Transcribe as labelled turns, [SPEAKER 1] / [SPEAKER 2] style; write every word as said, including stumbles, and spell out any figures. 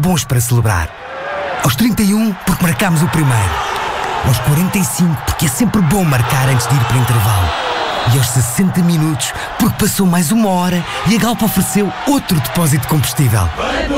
[SPEAKER 1] bons para celebrar. Aos trinta e um, porque marcámos o primeiro. Aos quarenta e cinco, porque é sempre bom marcar antes de ir para o intervalo. E aos sessenta minutos, porque passou mais uma hora e a Galp ofereceu outro depósito de combustível.